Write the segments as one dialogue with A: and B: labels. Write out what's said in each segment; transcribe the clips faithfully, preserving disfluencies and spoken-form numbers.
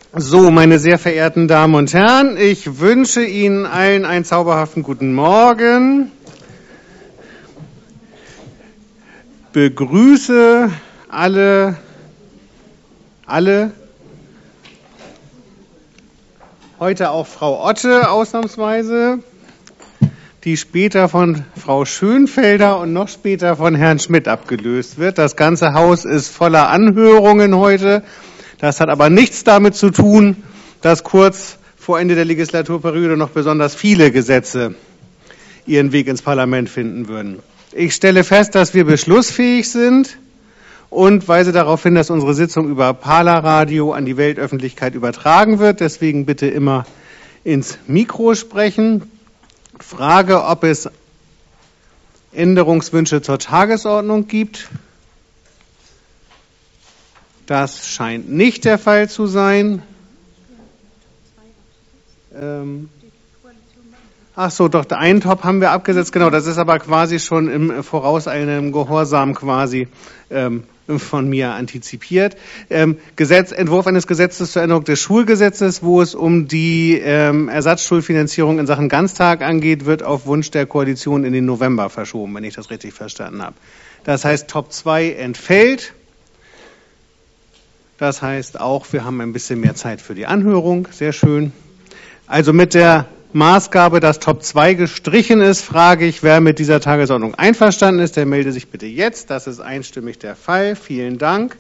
A: So, meine sehr verehrten Damen und Herren, ich wünsche Ihnen allen einen zauberhaften guten Morgen. Begrüße alle, alle, heute auch Frau Otte ausnahmsweise, die später von Frau Schönfelder und noch später von Herrn Schmidt abgelöst wird. Das ganze Haus ist voller Anhörungen heute. Das hat aber nichts damit zu tun, dass kurz vor Ende der Legislaturperiode noch besonders viele Gesetze ihren Weg ins Parlament finden würden. Ich stelle fest, dass wir beschlussfähig sind und weise darauf hin, dass unsere Sitzung über Parler-Radio an die Weltöffentlichkeit übertragen wird. Deswegen bitte immer ins Mikro sprechen. Frage, ob es Änderungswünsche zur Tagesordnung gibt. Das scheint nicht der Fall zu sein. Ähm Ach so, doch, einen Top haben wir abgesetzt. Genau, das ist aber quasi schon im Voraus einem Gehorsam quasi ähm, von mir antizipiert. Ähm, Gesetz, Entwurf eines Gesetzes zur Änderung des Schulgesetzes, wo es um die ähm, Ersatzschulfinanzierung in Sachen Ganztag angeht, wird auf Wunsch der Koalition in den November verschoben, wenn ich das richtig verstanden habe. Das heißt, Top zwei entfällt. Das heißt auch, wir haben ein bisschen mehr Zeit für die Anhörung. Sehr schön. Also mit der Maßgabe, dass Top zwei gestrichen ist, frage ich, wer mit dieser Tagesordnung einverstanden ist. Der melde sich bitte jetzt. Das ist einstimmig der Fall. Vielen Dank.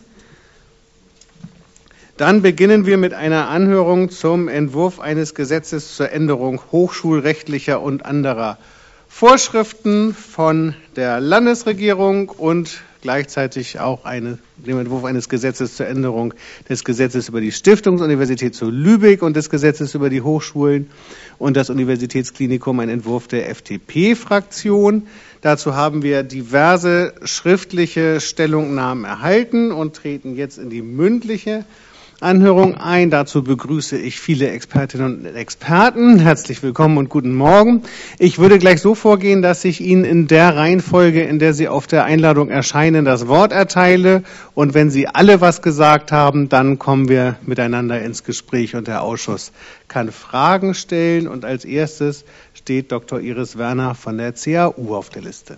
A: Dann beginnen wir mit einer Anhörung zum Entwurf eines Gesetzes zur Änderung hochschulrechtlicher und anderer Vorschriften von der Landesregierung und gleichzeitig auch eine, dem Entwurf eines Gesetzes zur Änderung des Gesetzes über die Stiftungsuniversität zu Lübeck und des Gesetzes über die Hochschulen und das Universitätsklinikum, ein Entwurf der F D P-Fraktion. Dazu haben wir diverse schriftliche Stellungnahmen erhalten und treten jetzt in die mündliche Anhörung ein. Dazu begrüße ich viele Expertinnen und Experten. Herzlich willkommen und guten Morgen. Ich würde gleich so vorgehen, dass ich Ihnen in der Reihenfolge, in der Sie auf der Einladung erscheinen, das Wort erteile. Und wenn Sie alle was gesagt haben, dann kommen wir miteinander ins Gespräch und der Ausschuss kann Fragen stellen. Und als erstes steht Doktor Iris Werner von der C A U auf der Liste.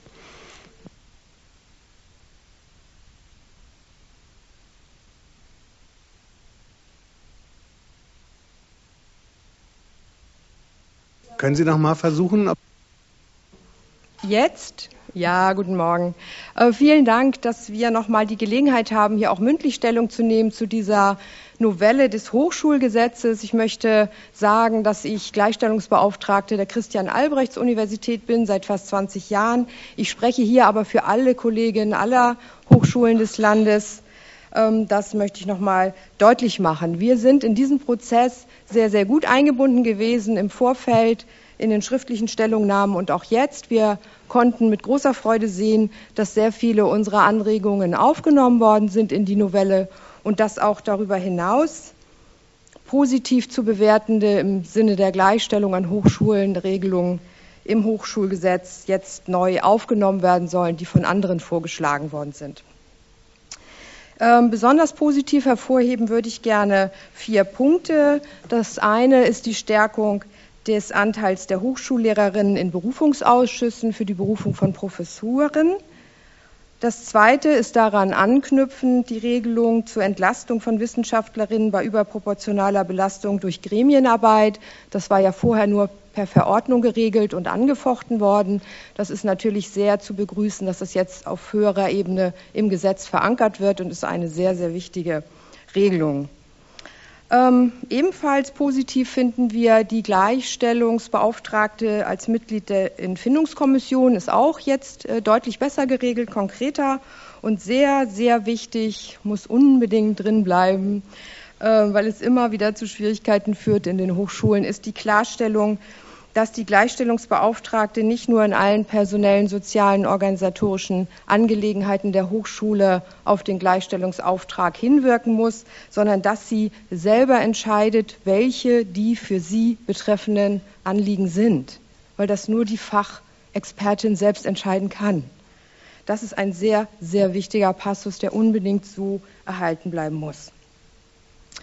A: Können Sie noch mal versuchen? Ob
B: Jetzt? Ja, guten Morgen. Äh, vielen Dank, dass wir noch mal die Gelegenheit haben, hier auch mündlich Stellung zu nehmen zu dieser Novelle des Hochschulgesetzes. Ich möchte sagen, dass ich Gleichstellungsbeauftragte der Christian-Albrechts-Universität bin, seit fast zwanzig Jahren. Ich spreche hier aber für alle Kolleginnen aller Hochschulen des Landes. Das möchte ich noch mal deutlich machen. Wir sind in diesem Prozess sehr, sehr gut eingebunden gewesen im Vorfeld, in den schriftlichen Stellungnahmen und auch jetzt. Wir konnten mit großer Freude sehen, dass sehr viele unserer Anregungen aufgenommen worden sind in die Novelle und dass auch darüber hinaus positiv zu bewertende im Sinne der Gleichstellung an Hochschulen Regelungen im Hochschulgesetz jetzt neu aufgenommen werden sollen, die von anderen vorgeschlagen worden sind. Ähm, besonders positiv hervorheben würde ich gerne vier Punkte. Das eine ist die Stärkung des Anteils der Hochschullehrerinnen in Berufungsausschüssen für die Berufung von Professuren. Das zweite ist daran anknüpfend die Regelung zur Entlastung von Wissenschaftlerinnen bei überproportionaler Belastung durch Gremienarbeit. Das war ja vorher nur per Verordnung geregelt und angefochten worden. Das ist natürlich sehr zu begrüßen, dass das jetzt auf höherer Ebene im Gesetz verankert wird und ist eine sehr, sehr wichtige Regelung. Ähm, ebenfalls positiv finden wir die Gleichstellungsbeauftragte als Mitglied der Entfindungskommission, ist auch jetzt äh, deutlich besser geregelt, konkreter und sehr, sehr wichtig, muss unbedingt drin bleiben, äh, weil es immer wieder zu Schwierigkeiten führt in den Hochschulen, ist die Klarstellung, dass die Gleichstellungsbeauftragte nicht nur in allen personellen, sozialen, organisatorischen Angelegenheiten der Hochschule auf den Gleichstellungsauftrag hinwirken muss, sondern dass sie selber entscheidet, welche die für sie betreffenden Anliegen sind, weil das nur die Fachexpertin selbst entscheiden kann. Das ist ein sehr, sehr wichtiger Passus, der unbedingt so erhalten bleiben muss.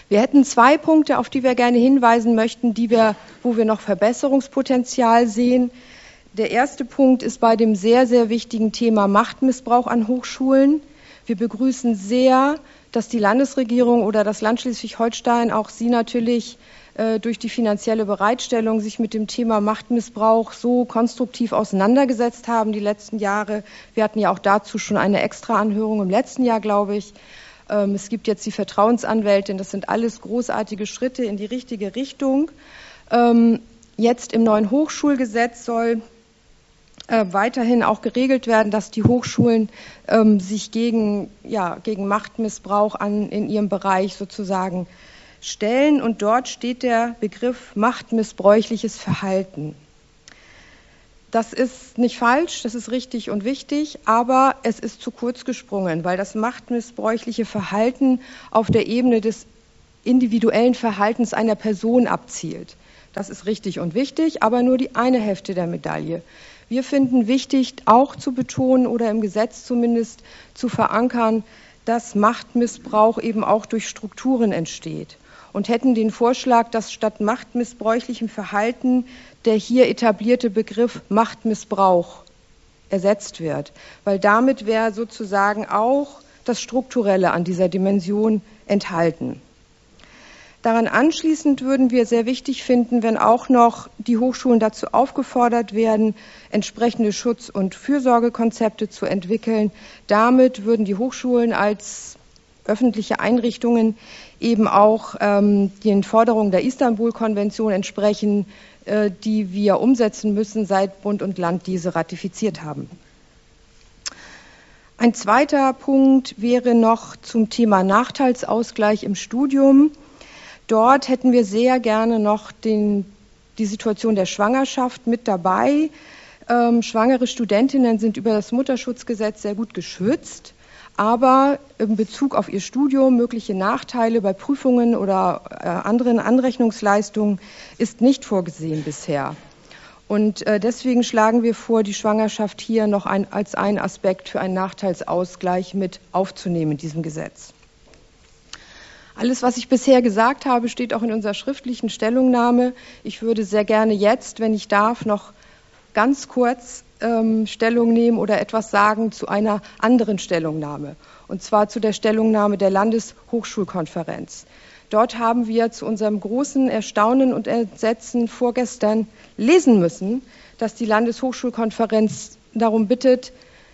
B: Wir hätten zwei Punkte, auf die wir gerne hinweisen möchten, die wir, wo wir noch Verbesserungspotenzial sehen. Der erste Punkt ist bei dem sehr, sehr wichtigen Thema Machtmissbrauch an Hochschulen. Wir begrüßen sehr, dass die Landesregierung oder das Land Schleswig-Holstein, auch Sie natürlich, äh, durch die finanzielle Bereitstellung sich mit dem Thema Machtmissbrauch so konstruktiv auseinandergesetzt haben die letzten Jahre. Wir hatten ja auch dazu schon eine Extra-Anhörung im letzten Jahr, glaube ich. Ähm, es gibt jetzt die Vertrauensanwältin. Das sind alles großartige Schritte in die richtige Richtung. Ähm, jetzt im neuen Hochschulgesetz soll Äh, weiterhin auch geregelt werden, dass die Hochschulen ähm, sich gegen, ja, gegen Machtmissbrauch an, in ihrem Bereich sozusagen stellen. Und dort steht der Begriff machtmissbräuchliches Verhalten. Das ist nicht falsch, das ist richtig und wichtig, aber es ist zu kurz gesprungen, weil das machtmissbräuchliche Verhalten auf der Ebene des individuellen Verhaltens einer Person abzielt. Das ist richtig und wichtig, aber nur die eine Hälfte der Medaille. Wir finden wichtig, auch zu betonen oder im Gesetz zumindest zu verankern, dass Machtmissbrauch eben auch durch Strukturen entsteht. Und hätten den Vorschlag, dass statt machtmissbräuchlichem Verhalten der hier etablierte Begriff Machtmissbrauch ersetzt wird. Weil damit wäre sozusagen auch das Strukturelle an dieser Dimension enthalten. Daran anschließend würden wir sehr wichtig finden, wenn auch noch die Hochschulen dazu aufgefordert werden, entsprechende Schutz- und Fürsorgekonzepte zu entwickeln. Damit würden die Hochschulen als öffentliche Einrichtungen eben auch ähm, den Forderungen der Istanbul-Konvention entsprechen, äh, die wir umsetzen müssen, seit Bund und Land diese ratifiziert haben. Ein zweiter Punkt wäre noch zum Thema Nachteilsausgleich im Studium. Dort hätten wir sehr gerne noch den, die Situation der Schwangerschaft mit dabei. Ähm, schwangere Studentinnen sind über das Mutterschutzgesetz sehr gut geschützt, aber in Bezug auf ihr Studium mögliche Nachteile bei Prüfungen oder äh, anderen Anrechnungsleistungen ist nicht vorgesehen bisher. Und äh, deswegen schlagen wir vor, die Schwangerschaft hier noch ein, als einen Aspekt für einen Nachteilsausgleich mit aufzunehmen in diesem Gesetz. Alles, was ich bisher gesagt habe, steht auch in unserer schriftlichen Stellungnahme. Ich würde sehr gerne jetzt, wenn ich darf, noch ganz kurz ähm, Stellung nehmen oder etwas sagen zu einer anderen Stellungnahme, und zwar zu der Stellungnahme der Landeshochschulkonferenz. Dort haben wir zu unserem großen Erstaunen und Entsetzen vorgestern lesen müssen, dass die Landeshochschulkonferenz darum bittet,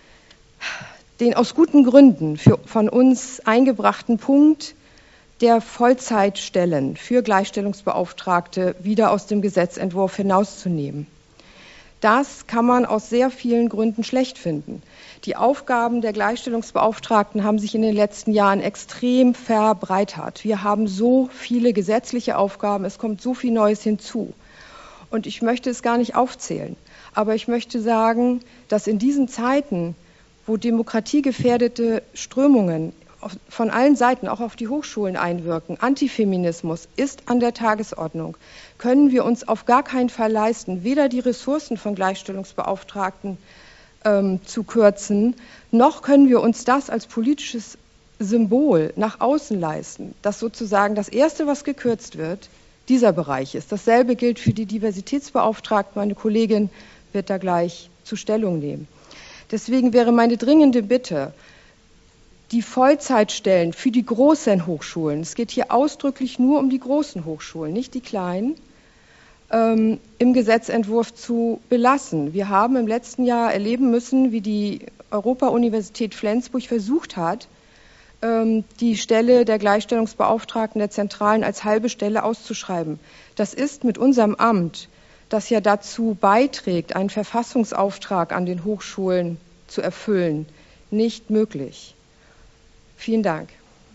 B: den aus guten Gründen für, von uns eingebrachten Punkt der Vollzeitstellen für Gleichstellungsbeauftragte wieder aus dem Gesetzentwurf hinauszunehmen. Das kann man aus sehr vielen Gründen schlecht finden. Die Aufgaben der Gleichstellungsbeauftragten haben sich in den letzten Jahren extrem verbreitert. Wir haben so viele gesetzliche Aufgaben, es kommt so viel Neues hinzu. Und ich möchte es gar nicht aufzählen, aber ich möchte sagen, dass in diesen Zeiten, wo demokratiegefährdete Strömungen von allen Seiten auch auf die Hochschulen einwirken, Antifeminismus ist an der Tagesordnung, können wir uns auf gar keinen Fall leisten, weder die Ressourcen von Gleichstellungsbeauftragten ähm, zu kürzen, noch können wir uns das als politisches Symbol nach außen leisten, dass sozusagen das Erste, was gekürzt wird, dieser Bereich ist. Dasselbe gilt für die Diversitätsbeauftragten. Meine Kollegin wird da gleich zu Stellung nehmen. Deswegen wäre meine dringende Bitte, die Vollzeitstellen für die großen Hochschulen, es geht hier ausdrücklich nur um die großen Hochschulen, nicht die kleinen, ähm, im Gesetzentwurf zu belassen. Wir haben im letzten Jahr erleben müssen, wie die Europa-Universität Flensburg versucht hat, ähm, die Stelle der Gleichstellungsbeauftragten der Zentralen als halbe Stelle auszuschreiben. Das ist mit unserem Amt, das ja dazu beiträgt, einen Verfassungsauftrag an den Hochschulen zu erfüllen, nicht möglich. Vielen Dank.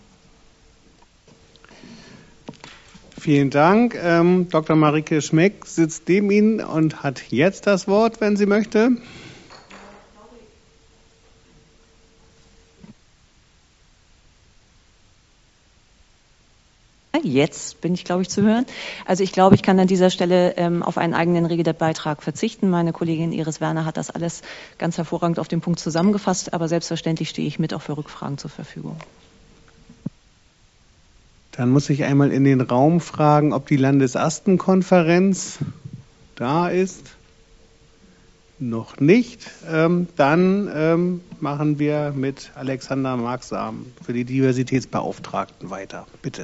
A: Vielen Dank. Ähm, Doktor Marike Schmeck sitzt neben Ihnen und hat jetzt das Wort, wenn sie möchte.
C: Jetzt bin ich, glaube ich, zu hören. Also ich glaube, ich kann an dieser Stelle ähm, auf einen eigenen Redebeitrag verzichten. Meine Kollegin Iris Werner hat das alles ganz hervorragend auf den Punkt zusammengefasst, aber selbstverständlich stehe ich mit auch für Rückfragen zur Verfügung.
A: Dann muss ich einmal in den Raum fragen, ob die Landesastenkonferenz da ist. Noch nicht. Ähm, dann ähm, machen wir mit Alexander Marxam für die Diversitätsbeauftragten weiter. Bitte.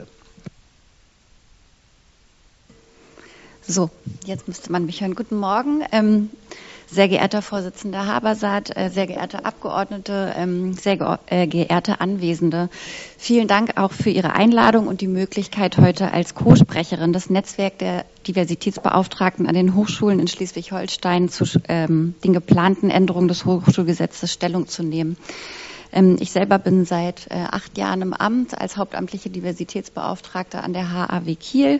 D: So, jetzt müsste man mich hören. Guten Morgen. Ähm, Sehr geehrter Vorsitzender Habersaat, sehr geehrte Abgeordnete, sehr geehrte Anwesende, vielen Dank auch für Ihre Einladung und die Möglichkeit, heute als Co-Sprecherin des Netzwerks der Diversitätsbeauftragten an den Hochschulen in Schleswig-Holstein zu ähm, den geplanten Änderungen des Hochschulgesetzes Stellung zu nehmen. Ähm, ich selber bin seit äh, acht Jahren im Amt als hauptamtliche Diversitätsbeauftragte an der H A W Kiel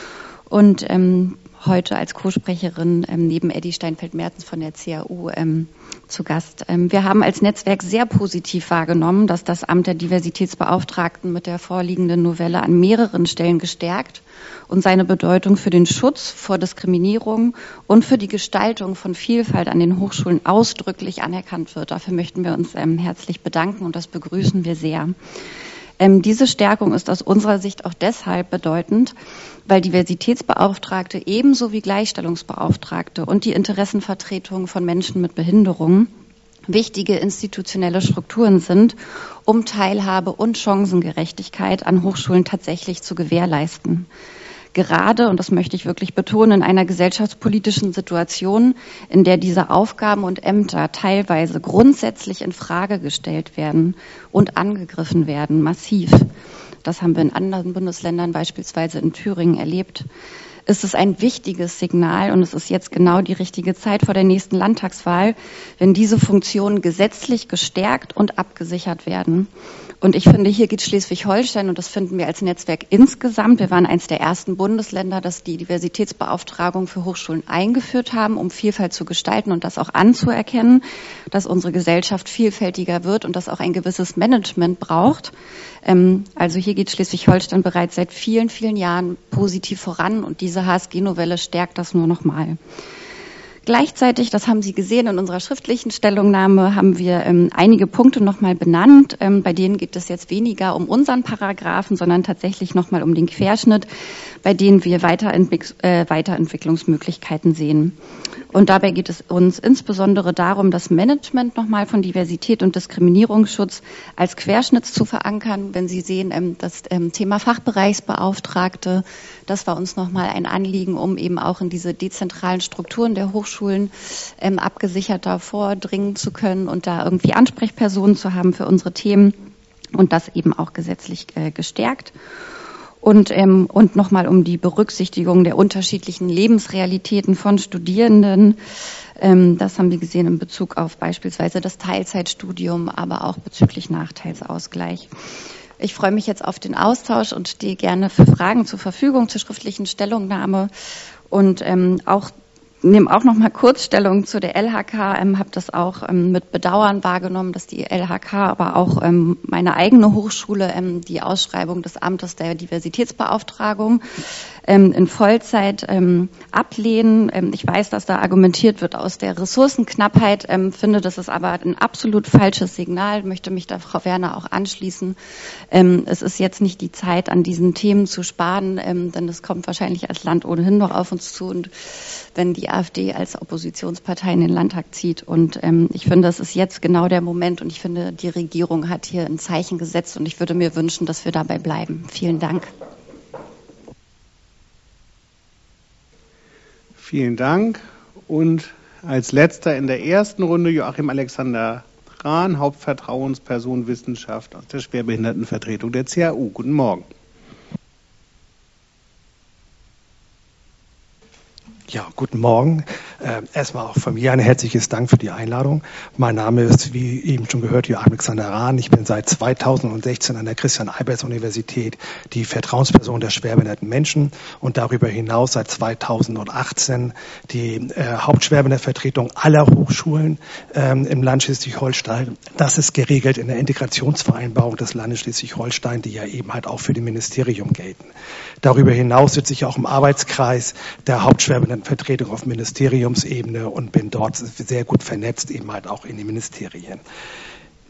D: und ähm, heute als Co-Sprecherin ähm, neben Eddie Steinfeld-Mertens von der C A U ähm, zu Gast. Ähm, wir haben als Netzwerk sehr positiv wahrgenommen, dass das Amt der Diversitätsbeauftragten mit der vorliegenden Novelle an mehreren Stellen gestärkt und seine Bedeutung für den Schutz vor Diskriminierung und für die Gestaltung von Vielfalt an den Hochschulen ausdrücklich anerkannt wird. Dafür möchten wir uns ähm, herzlich bedanken und das begrüßen wir sehr. Ähm, diese Stärkung ist aus unserer Sicht auch deshalb bedeutend, weil Diversitätsbeauftragte ebenso wie Gleichstellungsbeauftragte und die Interessenvertretung von Menschen mit Behinderungen wichtige institutionelle Strukturen sind, um Teilhabe und Chancengerechtigkeit an Hochschulen tatsächlich zu gewährleisten. Gerade, und das möchte ich wirklich betonen, in einer gesellschaftspolitischen Situation, in der diese Aufgaben und Ämter teilweise grundsätzlich in Frage gestellt werden und angegriffen werden, massiv. Das haben wir in anderen Bundesländern, beispielsweise in Thüringen, erlebt. Ist es ein wichtiges Signal und es ist jetzt genau die richtige Zeit vor der nächsten Landtagswahl, wenn diese Funktionen gesetzlich gestärkt und abgesichert werden. Und ich finde, hier geht Schleswig-Holstein, und das finden wir als Netzwerk insgesamt, wir waren eines der ersten Bundesländer, das die Diversitätsbeauftragung für Hochschulen eingeführt haben, um Vielfalt zu gestalten und das auch anzuerkennen, dass unsere Gesellschaft vielfältiger wird und das auch ein gewisses Management braucht. Also hier geht Schleswig-Holstein bereits seit vielen, vielen Jahren positiv voran und diese H S G-Novelle stärkt das nur noch mal. Gleichzeitig, das haben Sie gesehen in unserer schriftlichen Stellungnahme, haben wir ähm, einige Punkte nochmal benannt. Ähm, bei denen geht es jetzt weniger um unseren Paragraphen, sondern tatsächlich nochmal um den Querschnitt, bei denen wir Weiterentwick- äh, Weiterentwicklungsmöglichkeiten sehen. Und dabei geht es uns insbesondere darum, das Management nochmal von Diversität und Diskriminierungsschutz als Querschnitt zu verankern. Wenn Sie sehen, ähm, das ähm, Thema Fachbereichsbeauftragte, das war uns nochmal ein Anliegen, um eben auch in diese dezentralen Strukturen der Hochschulen ähm, abgesicherter vordringen zu können und da irgendwie Ansprechpersonen zu haben für unsere Themen und das eben auch gesetzlich äh, gestärkt. Und, ähm, und nochmal um die Berücksichtigung der unterschiedlichen Lebensrealitäten von Studierenden. Ähm, das haben wir gesehen in Bezug auf beispielsweise das Teilzeitstudium, aber auch bezüglich Nachteilsausgleich. Ich freue mich jetzt auf den Austausch und stehe gerne für Fragen zur Verfügung zur schriftlichen Stellungnahme und ähm, auch nehme auch noch mal kurz Stellung zu der L H K, ähm, habe das auch ähm, mit Bedauern wahrgenommen, dass die L H K, aber auch ähm, meine eigene Hochschule ähm, die Ausschreibung des Amtes der Diversitätsbeauftragung ähm, in Vollzeit ähm, ablehnen. Ähm, ich weiß, dass da argumentiert wird aus der Ressourcenknappheit, ähm, finde, das ist aber ein absolut falsches Signal, möchte mich da Frau Werner auch anschließen. Ähm, es ist jetzt nicht die Zeit, an diesen Themen zu sparen, ähm, denn es kommt wahrscheinlich als Land ohnehin noch auf uns zu und wenn die AfD als Oppositionspartei in den Landtag zieht. Und ähm, ich finde, das ist jetzt genau der Moment und ich finde, die Regierung hat hier ein Zeichen gesetzt und ich würde mir wünschen, dass wir dabei bleiben. Vielen Dank.
A: Vielen Dank. Und als letzter in der ersten Runde Joachim Alexander Rahn, Hauptvertrauensperson Wissenschaft aus der Schwerbehindertenvertretung der C A U. Guten Morgen.
E: Ja, guten Morgen. Äh, erstmal auch von mir ein herzliches Dank für die Einladung. Mein Name ist, wie eben schon gehört, Joachim Alexander Rahn. Ich bin seit zweitausendsechzehn an der Christian-Albers-Universität die Vertrauensperson der schwerbehinderten Menschen und darüber hinaus seit zweitausendachtzehn die äh, Hauptschwerbehindertenvertretung aller Hochschulen ähm, im Land Schleswig-Holstein. Das ist geregelt in der Integrationsvereinbarung des Landes Schleswig-Holstein, die ja eben halt auch für die Ministerium gelten. Darüber hinaus sitze ich auch im Arbeitskreis der Hauptschwerbehindertenvertretung auf Ministeriumsebene und bin dort sehr gut vernetzt, eben halt auch in den Ministerien.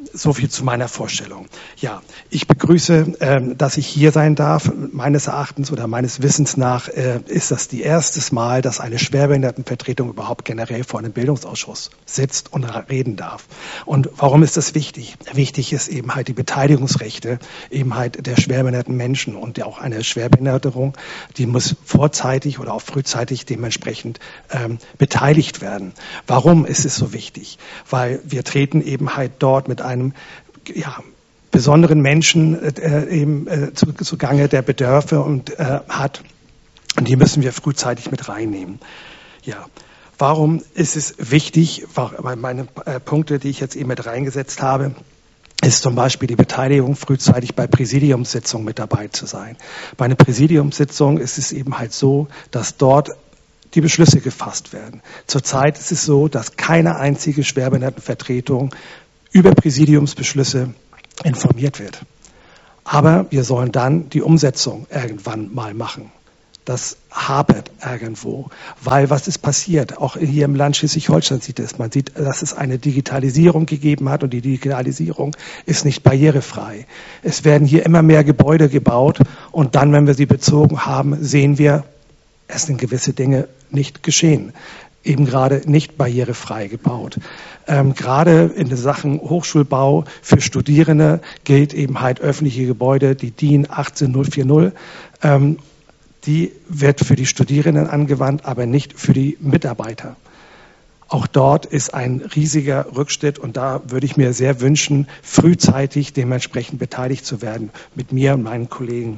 E: So viel zu meiner Vorstellung. Ja, ich begrüße, ähm, dass ich hier sein darf. Meines Erachtens oder meines Wissens nach äh, ist das die erste Mal, dass eine Schwerbehindertenvertretung überhaupt generell vor einem Bildungsausschuss sitzt und reden darf. Und warum ist das wichtig? Wichtig ist eben halt die Beteiligungsrechte eben halt der schwerbehinderten Menschen und auch eine Schwerbehinderung, die muss vorzeitig oder auch frühzeitig dementsprechend ähm, beteiligt werden. Warum ist es so wichtig? Weil wir treten eben halt dort mit einem einem ja, besonderen Menschen äh, eben äh, zu, zugange, der Bedürfe und äh, hat. Und die müssen wir frühzeitig mit reinnehmen. Ja, warum ist es wichtig? Weil meine äh, Punkte, die ich jetzt eben mit reingesetzt habe, ist zum Beispiel die Beteiligung frühzeitig bei Präsidiumssitzungen mit dabei zu sein. Bei einer Präsidiumssitzung ist es eben halt so, dass dort die Beschlüsse gefasst werden. Zurzeit ist es so, dass keine einzige Schwerbehindertenvertretung über Präsidiumsbeschlüsse informiert wird. Aber wir sollen dann die Umsetzung irgendwann mal machen. Das hapert irgendwo. Weil was ist passiert? Auch hier im Land Schleswig-Holstein sieht es. Man sieht, dass es eine Digitalisierung gegeben hat und die Digitalisierung ist nicht barrierefrei. Es werden hier immer mehr Gebäude gebaut und dann, wenn wir sie bezogen haben, sehen wir, es sind gewisse Dinge nicht geschehen. Eben gerade nicht barrierefrei gebaut. Ähm, gerade in den Sachen Hochschulbau für Studierende gilt eben halt öffentliche Gebäude, die D I N achtzehn null vierzig. Ähm, die wird für die Studierenden angewandt, aber nicht für die Mitarbeiter. Auch dort ist ein riesiger Rückschritt und da würde ich mir sehr wünschen, frühzeitig dementsprechend beteiligt zu werden mit mir und meinen Kollegen.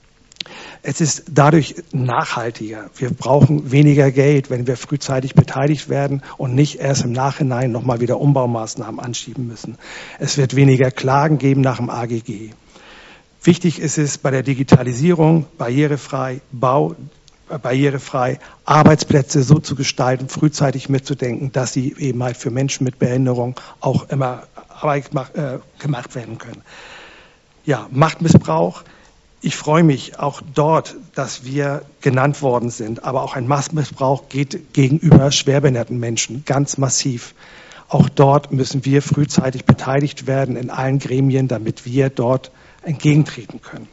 E: Es ist dadurch nachhaltiger. Wir brauchen weniger Geld, wenn wir frühzeitig beteiligt werden und nicht erst im Nachhinein nochmal wieder Umbaumaßnahmen anschieben müssen. Es wird weniger Klagen geben nach dem A G G. Wichtig ist es bei der Digitalisierung, barrierefrei, Bau, äh, barrierefrei, Arbeitsplätze so zu gestalten, frühzeitig mitzudenken, dass sie eben halt für Menschen mit Behinderung auch immer äh, gemacht werden können. Ja, Machtmissbrauch. Ich freue mich auch dort, dass wir genannt worden sind. Aber auch ein Machtmissbrauch geht gegenüber schwerbehinderten Menschen ganz massiv. Auch dort müssen wir frühzeitig beteiligt werden in allen Gremien, damit wir dort entgegentreten können.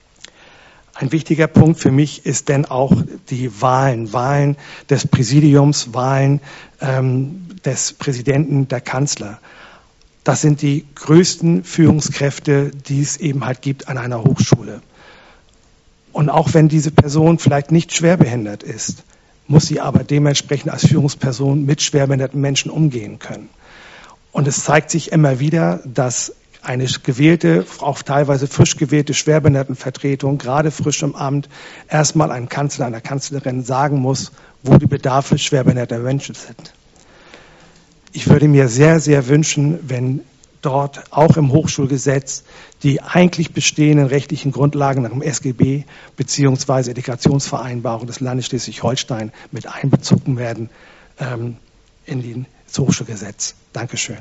E: Ein wichtiger Punkt für mich ist denn auch die Wahlen. Wahlen des Präsidiums, Wahlen ähm, des Präsidenten, der Kanzler. Das sind die größten Führungskräfte, die es eben halt gibt an einer Hochschule. Und auch wenn diese Person vielleicht nicht schwerbehindert ist, muss sie aber dementsprechend als Führungsperson mit schwerbehinderten Menschen umgehen können. Und es zeigt sich immer wieder, dass eine gewählte, auch teilweise frisch gewählte Schwerbehindertenvertretung, gerade frisch im Amt, erstmal einem Kanzler, einer Kanzlerin sagen muss, wo die Bedarfe schwerbehinderter Menschen sind. Ich würde mir sehr, sehr wünschen, wenn dort auch im Hochschulgesetz die eigentlich bestehenden rechtlichen Grundlagen nach dem S G B bzw. Integrationsvereinbarung des Landes Schleswig-Holstein mit einbezogen werden ähm, in das Hochschulgesetz. Dankeschön.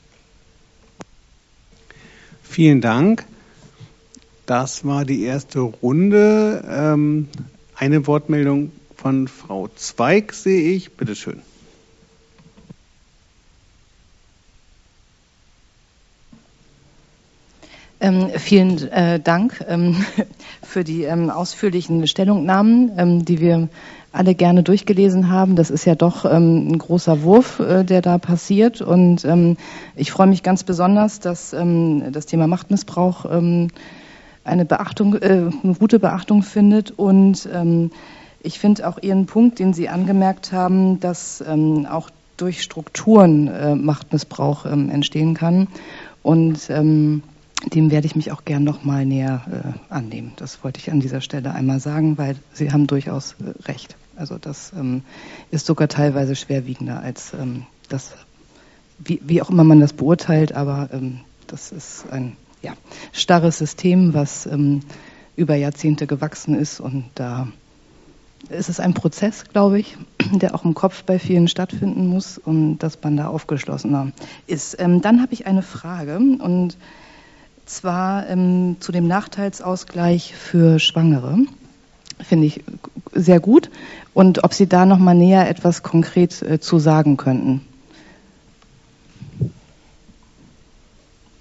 A: Vielen Dank. Das war die erste Runde. Ähm, eine Wortmeldung von Frau Zweig sehe ich. Bitte schön.
F: Ähm, vielen äh, Dank ähm, für die ähm, ausführlichen Stellungnahmen, ähm, die wir alle gerne durchgelesen haben. Das ist ja doch ähm, ein großer Wurf, äh, der da passiert. Und ähm, ich freue mich ganz besonders, dass ähm, das Thema Machtmissbrauch ähm, eine Beachtung, äh, eine gute Beachtung findet. Und ähm, ich finde auch Ihren Punkt, den Sie angemerkt haben, dass ähm, auch durch Strukturen äh, Machtmissbrauch ähm, entstehen kann. Und ähm, dem werde ich mich auch gern noch mal näher äh, annehmen. Das wollte ich an dieser Stelle einmal sagen, weil Sie haben durchaus äh, recht. Also das ähm, ist sogar teilweise schwerwiegender als ähm, das, wie, wie auch immer man das beurteilt, aber ähm, das ist ein ja, starres System, was ähm, über Jahrzehnte gewachsen ist und da ist es ein Prozess, glaube ich, der auch im Kopf bei vielen stattfinden muss und dass man da aufgeschlossener ist. Ähm, dann habe ich eine Frage und zwar ähm, zu dem Nachteilsausgleich für Schwangere. Finde ich sehr gut. Und ob Sie da noch mal näher etwas konkret äh, zu sagen könnten.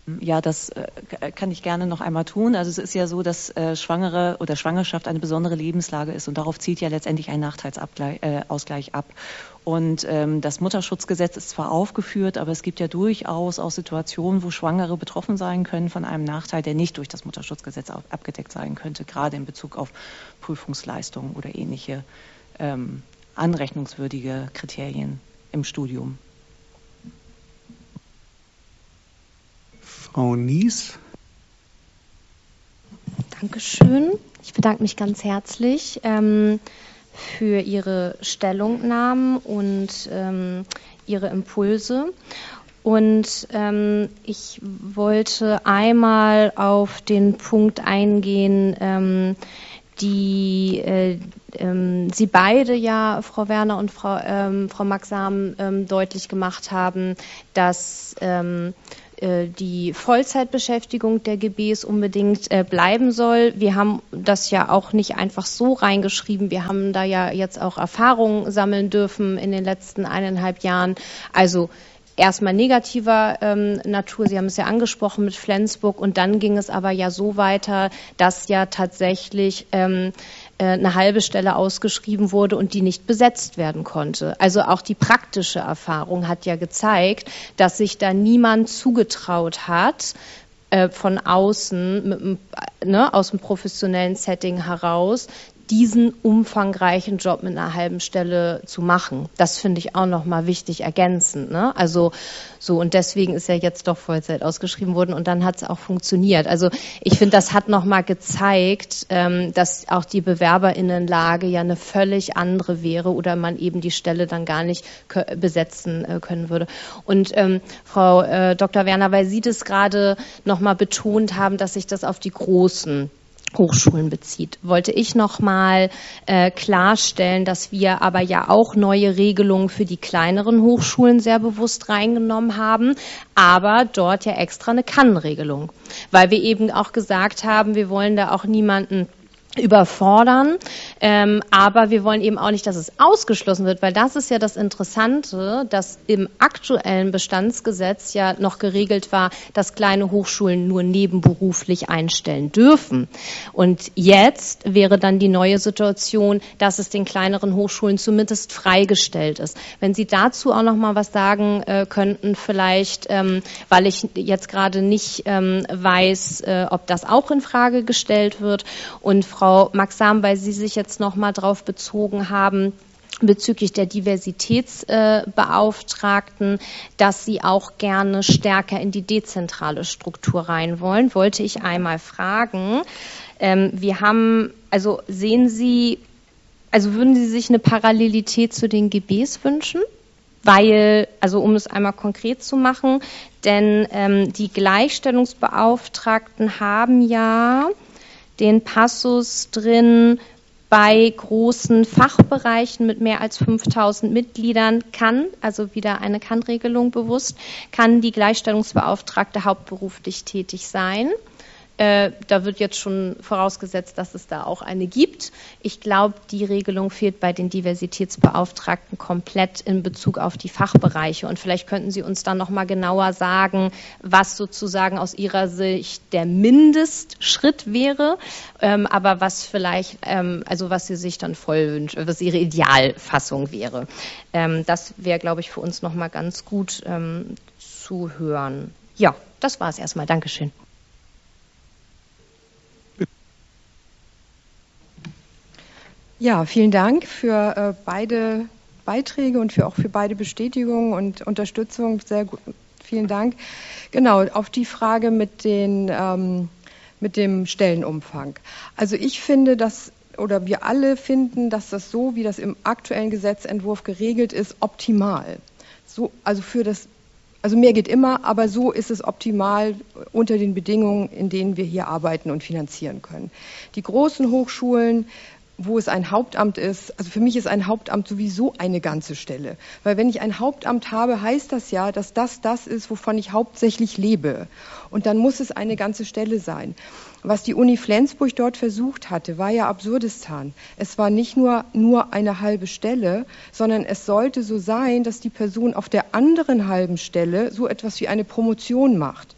C: Ja, das äh, kann ich gerne noch einmal tun. Also es ist ja so, dass äh, Schwangere oder Schwangerschaft eine besondere Lebenslage ist und darauf zielt ja letztendlich ein Nachteilsausgleich äh, ab. Und ähm, das Mutterschutzgesetz ist zwar aufgeführt, aber es gibt ja durchaus auch Situationen, wo Schwangere betroffen sein können von einem Nachteil, der nicht durch das Mutterschutzgesetz abgedeckt sein könnte, gerade in Bezug auf Prüfungsleistungen oder ähnliche ähm, anrechnungswürdige Kriterien im Studium.
A: Frau Nies.
G: Dankeschön. Ich bedanke mich ganz herzlich ähm, für Ihre Stellungnahmen und ähm, Ihre Impulse. Und ähm, ich wollte einmal auf den Punkt eingehen, ähm, die äh, ähm, Sie beide ja, Frau Werner und Frau, ähm, Frau Maxam, ähm, deutlich gemacht haben, dass ähm, die Vollzeitbeschäftigung der G Bs unbedingt äh, bleiben soll. Wir haben das ja auch nicht einfach so reingeschrieben. Wir haben da ja jetzt auch Erfahrungen sammeln dürfen in den letzten eineinhalb Jahren. Also erstmal negativer ähm, Natur, Sie haben es ja angesprochen mit Flensburg, und dann ging es aber ja so weiter, dass ja tatsächlich ähm, eine halbe Stelle ausgeschrieben wurde und die nicht besetzt werden konnte. Also auch die praktische Erfahrung hat ja gezeigt, dass sich da niemand zugetraut hat, äh, von außen, mit, ne, aus dem professionellen Setting heraus, diesen umfangreichen Job mit einer halben Stelle zu machen. Das finde ich auch nochmal wichtig ergänzend. Ne? Also so, und deswegen ist ja jetzt doch Vollzeit ausgeschrieben worden und dann hat es auch funktioniert. Also ich finde, das hat nochmal gezeigt, ähm, dass auch die Bewerberinnenlage ja eine völlig andere wäre oder man eben die Stelle dann gar nicht besetzen äh, können würde. Und ähm, Frau äh, Doktor Werner, weil Sie das gerade nochmal betont haben, dass sich das auf die großen Hochschulen bezieht, wollte ich noch mal äh, klarstellen, dass wir aber ja auch neue Regelungen für die kleineren Hochschulen sehr bewusst reingenommen haben, aber dort ja extra eine Kann-Regelung, weil wir eben auch gesagt haben, wir wollen da auch niemanden überfordern, ähm, aber wir wollen eben auch nicht, dass es ausgeschlossen wird, weil das ist ja das Interessante, dass im aktuellen Bestandsgesetz ja noch geregelt war, dass kleine Hochschulen nur nebenberuflich einstellen dürfen. Und jetzt wäre dann die neue Situation, dass es den kleineren Hochschulen zumindest freigestellt ist. Wenn Sie dazu auch noch mal was sagen äh, könnten, vielleicht, ähm, weil ich jetzt gerade nicht ähm, weiß, äh, ob das auch in Frage gestellt wird. Und Frau Maxam, weil Sie sich jetzt noch mal drauf bezogen haben, bezüglich der Diversitätsbeauftragten, äh, dass Sie auch gerne stärker in die dezentrale Struktur rein wollen, wollte ich einmal fragen. Ähm, wir haben, also sehen Sie, also würden Sie sich eine Parallelität zu den G Bs wünschen? Weil, also um es einmal konkret zu machen, denn ähm, die Gleichstellungsbeauftragten haben ja den Passus drin, bei großen Fachbereichen mit mehr als fünftausend Mitgliedern kann, also wieder eine Kann-Regelung bewusst, kann die Gleichstellungsbeauftragte hauptberuflich tätig sein. Äh, da wird jetzt schon vorausgesetzt, dass es da auch eine gibt. Ich glaube, die Regelung fehlt bei den Diversitätsbeauftragten komplett in Bezug auf die Fachbereiche. Und vielleicht könnten Sie uns dann noch mal genauer sagen, was sozusagen aus Ihrer Sicht der Mindestschritt wäre, ähm, aber was vielleicht, ähm, also was Sie sich dann voll wünschen, was Ihre Idealfassung wäre. Ähm, das wäre, glaube ich, für uns noch mal ganz gut ähm, zu hören. Ja, das war es erstmal. Dankeschön.
B: Ja, vielen Dank für äh, beide Beiträge und für auch für beide Bestätigungen und Unterstützung. Sehr gut. Vielen Dank. Genau, auf die Frage mit den ähm, mit dem Stellenumfang. Also ich finde, dass oder wir alle finden, dass das so, wie das im aktuellen Gesetzentwurf geregelt ist, optimal. So, also für das Also mehr geht immer, aber so ist es optimal unter den Bedingungen, in denen wir hier arbeiten und finanzieren können. Die großen Hochschulen, wo es ein Hauptamt ist, also für mich ist ein Hauptamt sowieso eine ganze Stelle. Weil wenn ich ein Hauptamt habe, heißt das ja, dass das das ist, wovon ich hauptsächlich lebe. Und dann muss es eine ganze Stelle sein. Was die Uni Flensburg dort versucht hatte, war ja Absurdistan. Es war nicht nur, nur eine halbe Stelle, sondern es sollte so sein, dass die Person auf der anderen halben Stelle so etwas wie eine Promotion macht.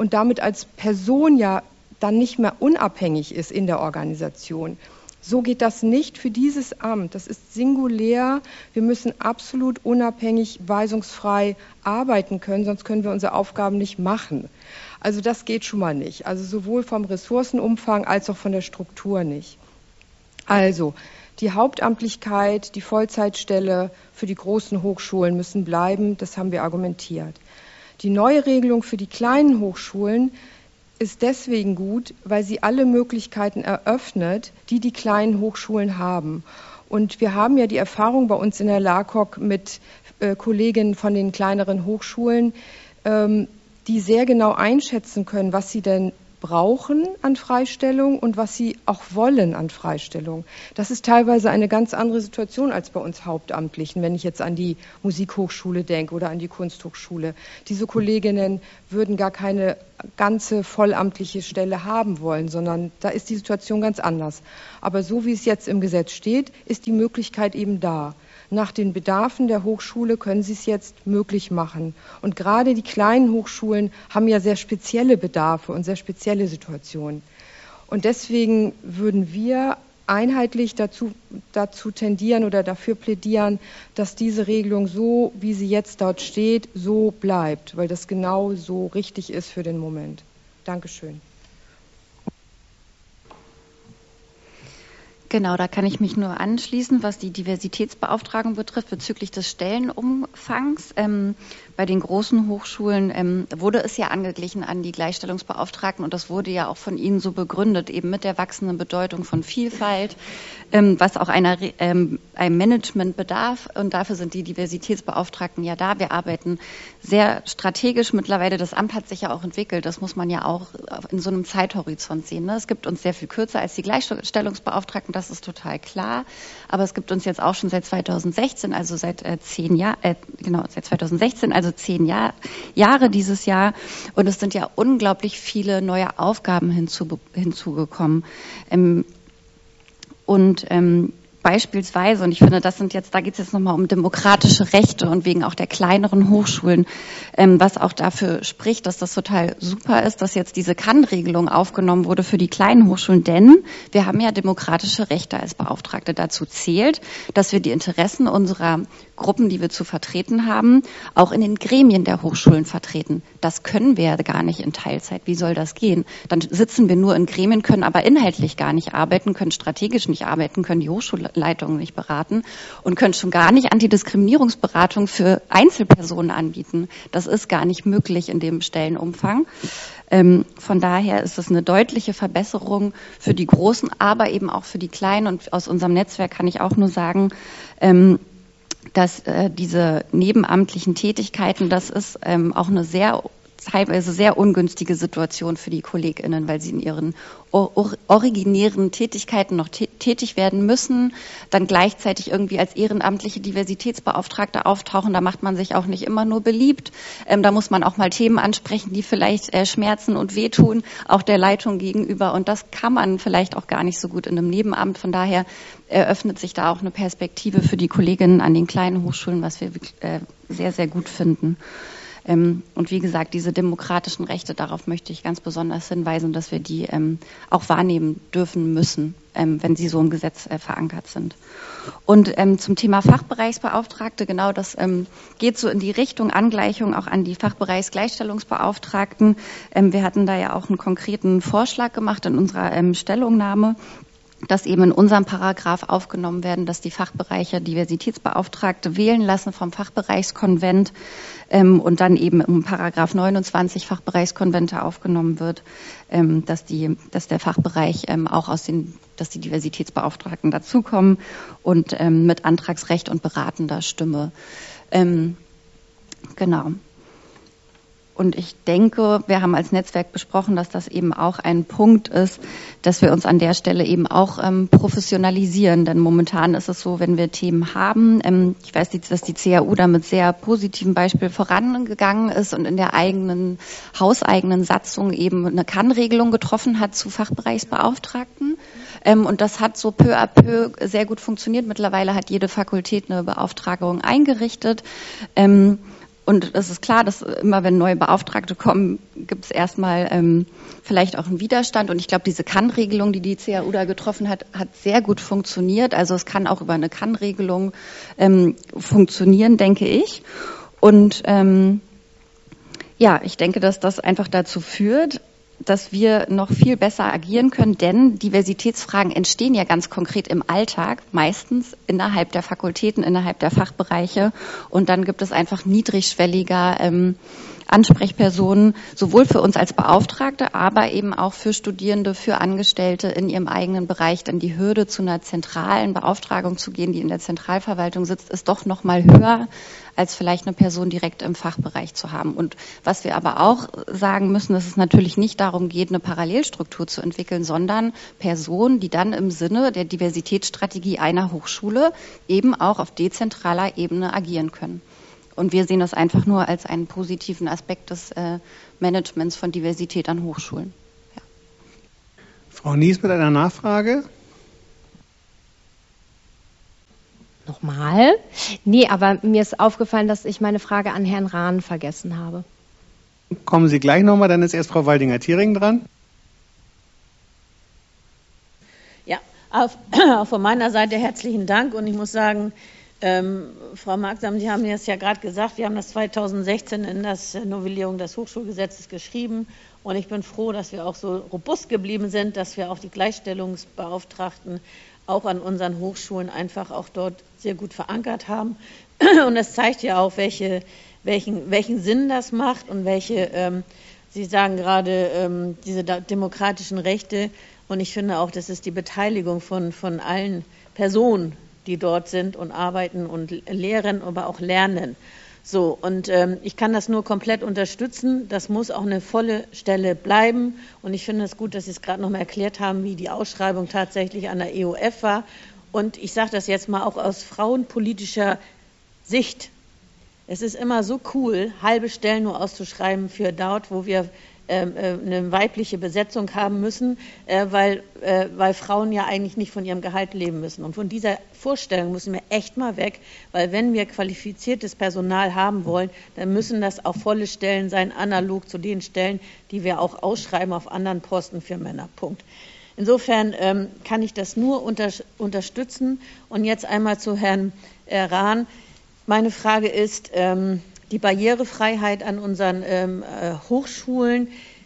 B: und damit als Person ja dann nicht mehr unabhängig ist in der Organisation. So geht das nicht für dieses Amt. Das ist singulär. Wir müssen absolut unabhängig, weisungsfrei arbeiten können, sonst können wir unsere Aufgaben nicht machen. Also das geht schon mal nicht. Also sowohl vom Ressourcenumfang als auch von der Struktur nicht. Also die Hauptamtlichkeit, die Vollzeitstelle für die großen Hochschulen müssen bleiben. Das haben wir argumentiert. Die neue Regelung für die kleinen Hochschulen ist deswegen gut, weil sie alle Möglichkeiten eröffnet, die die kleinen Hochschulen haben. Und wir haben ja die Erfahrung bei uns in der L A K O K mit äh, Kolleginnen von den kleineren Hochschulen, ähm, die sehr genau einschätzen können, was sie denn brauchen an Freistellung und was sie auch wollen an Freistellung. Das ist teilweise eine ganz andere Situation als bei uns Hauptamtlichen, wenn ich jetzt an die Musikhochschule denke oder an die Kunsthochschule. Diese Kolleginnen würden gar keine ganze vollamtliche Stelle haben wollen, sondern da ist die Situation ganz anders. Aber so wie es jetzt im Gesetz steht, ist die Möglichkeit eben da. Nach den Bedarfen der Hochschule können sie es jetzt möglich machen. Und gerade die kleinen Hochschulen haben ja sehr spezielle Bedarfe und sehr spezielle Situationen. Und deswegen würden wir einheitlich dazu, dazu tendieren oder dafür plädieren, dass diese Regelung so, wie sie jetzt dort steht, so bleibt, weil das genau so richtig ist für den Moment. Dankeschön.
D: Genau, da kann ich mich nur anschließen, was die Diversitätsbeauftragung betrifft, bezüglich des Stellenumfangs. Ähm, bei den großen Hochschulen ähm, wurde es ja angeglichen an die Gleichstellungsbeauftragten und das wurde ja auch von Ihnen so begründet, eben mit der wachsenden Bedeutung von Vielfalt, ähm, was auch einer, ähm, einem Management bedarf. Und dafür sind die Diversitätsbeauftragten ja da. Wir arbeiten sehr strategisch mittlerweile. Das Amt hat sich ja auch entwickelt. Das muss man ja auch in so einem Zeithorizont sehen. Ne? Es gibt uns sehr viel kürzer als die Gleichstellungsbeauftragten. Das ist total klar. Aber es gibt uns jetzt auch schon seit zweitausendsechzehn, also seit äh, zehn Jahren, äh, genau, seit zweitausendsechzehn, also zehn Jahr, Jahre dieses Jahr. Und es sind ja unglaublich viele neue Aufgaben hinzu, hinzugekommen. Ähm, und ähm, Beispielsweise, und ich finde, das sind jetzt, da geht es jetzt nochmal um demokratische Rechte und wegen auch der kleineren Hochschulen, ähm, was auch dafür spricht, dass das total super ist, dass jetzt diese Kann-Regelung aufgenommen wurde für die kleinen Hochschulen, denn wir haben ja demokratische Rechte als Beauftragte. Dazu zählt, dass wir die Interessen unserer Gruppen, die wir zu vertreten haben, auch in den Gremien der Hochschulen vertreten. Das können wir ja gar nicht in Teilzeit. Wie soll das gehen? Dann sitzen wir nur in Gremien, können aber inhaltlich gar nicht arbeiten, können strategisch nicht arbeiten, können die Hochschulleitungen nicht beraten und können schon gar nicht Antidiskriminierungsberatung für Einzelpersonen anbieten. Das ist gar nicht möglich in dem Stellenumfang. Ähm, von daher ist es eine deutliche Verbesserung für die Großen, aber eben auch für die Kleinen. Und aus unserem Netzwerk kann ich auch nur sagen, ähm, dass äh, diese nebenamtlichen Tätigkeiten, das ist ähm, auch eine sehr teilweise sehr ungünstige Situation für die KollegInnen, weil sie in ihren or- or- originären Tätigkeiten noch tä- tätig werden müssen, dann gleichzeitig irgendwie als ehrenamtliche Diversitätsbeauftragte auftauchen. Da macht man sich auch nicht immer nur beliebt. Ähm, da muss man auch mal Themen ansprechen, die vielleicht äh, schmerzen und wehtun, auch der Leitung gegenüber. Und das kann man vielleicht auch gar nicht so gut in einem Nebenamt. Von daher eröffnet sich da auch eine Perspektive für die Kolleginnen an den kleinen Hochschulen, was wir äh, sehr, sehr gut finden. Ähm, und wie gesagt, diese demokratischen Rechte, darauf möchte ich ganz besonders hinweisen, dass wir die ähm, auch wahrnehmen dürfen müssen, ähm, wenn sie so im Gesetz äh, verankert sind. Und ähm, zum Thema Fachbereichsbeauftragte, genau das ähm, geht so in die Richtung Angleichung auch an die Fachbereichsgleichstellungsbeauftragten. Ähm, wir hatten da ja auch einen konkreten Vorschlag gemacht in unserer ähm, Stellungnahme, dass eben in unserem Paragraph aufgenommen werden, dass die Fachbereiche Diversitätsbeauftragte wählen lassen vom Fachbereichskonvent ähm, und dann eben im Paragraph neunundzwanzig Fachbereichskonvente aufgenommen wird, ähm, dass die, dass der Fachbereich ähm, auch aus den, dass die Diversitätsbeauftragten dazukommen und ähm, mit Antragsrecht und beratender Stimme. Ähm, genau. Und ich denke, wir haben als Netzwerk besprochen, dass das eben auch ein Punkt ist, dass wir uns an der Stelle eben auch ähm, professionalisieren. Denn momentan ist es so, wenn wir Themen haben, ähm, ich weiß, dass die C A U da mit sehr positivem Beispiel vorangegangen ist und in der eigenen, hauseigenen Satzung eben eine Kann-Regelung getroffen hat zu Fachbereichsbeauftragten. Ähm, und das hat so peu à peu sehr gut funktioniert. Mittlerweile hat jede Fakultät eine Beauftragung eingerichtet. Ähm, Und es ist klar, dass immer, wenn neue Beauftragte kommen, gibt es erstmal ähm, vielleicht auch einen Widerstand. Und ich glaube, diese Kann-Regelung, die die C A U da getroffen hat, hat sehr gut funktioniert. Also es kann auch über eine Kann-Regelung ähm, funktionieren, denke ich. Und ähm, ja, ich denke, dass das einfach dazu führt, dass wir noch viel besser agieren können, denn Diversitätsfragen entstehen ja ganz konkret im Alltag, meistens innerhalb der Fakultäten, innerhalb der Fachbereiche. Und dann gibt es einfach niedrigschwelliger ähm, Ansprechpersonen, sowohl für uns als Beauftragte, aber eben auch für Studierende, für Angestellte in ihrem eigenen Bereich. Denn die Hürde, zu einer zentralen Beauftragung zu gehen, die in der Zentralverwaltung sitzt, ist doch noch mal höher, als vielleicht eine Person direkt im Fachbereich zu haben. Und was wir aber auch sagen müssen, dass es natürlich nicht darum geht, eine Parallelstruktur zu entwickeln, sondern Personen, die dann im Sinne der Diversitätsstrategie einer Hochschule eben auch auf dezentraler Ebene agieren können. Und wir sehen das einfach nur als einen positiven Aspekt des äh, Managements von Diversität an Hochschulen. Ja.
A: Frau Nies mit einer Nachfrage.
G: Nochmal? Nee, aber mir ist aufgefallen, dass ich meine Frage an Herrn Rahn vergessen habe.
A: Kommen Sie gleich nochmal, dann ist erst Frau Waldinger-Thiering dran.
H: Ja, auch, auch von meiner Seite herzlichen Dank. Und ich muss sagen, ähm, Frau Marksam, Sie haben es ja gerade gesagt, wir haben das zweitausendsechzehn in das Novellierung des Hochschulgesetzes geschrieben. Und ich bin froh, dass wir auch so robust geblieben sind, dass wir auch die Gleichstellungsbeauftragten auch an unseren Hochschulen einfach auch dort sehr gut verankert haben. Und es zeigt ja auch, welche, welchen, welchen Sinn das macht und welche, ähm, Sie sagen gerade, ähm, diese demokratischen Rechte. Und ich finde auch, das ist die Beteiligung von, von allen Personen, die dort sind und arbeiten und lehren, aber auch lernen. So, und ähm, ich kann das nur komplett unterstützen. Das muss auch eine volle Stelle bleiben. Und ich finde es gut, dass Sie es gerade noch mal erklärt haben, wie die Ausschreibung tatsächlich an der E O F war. Und ich sage das jetzt mal auch aus frauenpolitischer Sicht. Es ist immer so cool, halbe Stellen nur auszuschreiben für dort, wo wir äh, eine weibliche Besetzung haben müssen, äh, weil, äh, weil Frauen ja eigentlich nicht von ihrem Gehalt leben müssen. Und von dieser Vorstellung müssen wir echt mal weg, weil wenn wir qualifiziertes Personal haben wollen, dann müssen das auch volle Stellen sein, analog zu den Stellen, die wir auch ausschreiben auf anderen Posten für Männer. Punkt. Insofern ähm, kann ich das nur unter, unterstützen. Und jetzt einmal zu Herrn äh, Rahn. Meine Frage ist, ähm, die Barrierefreiheit an unseren ähm, äh, Hochschulen.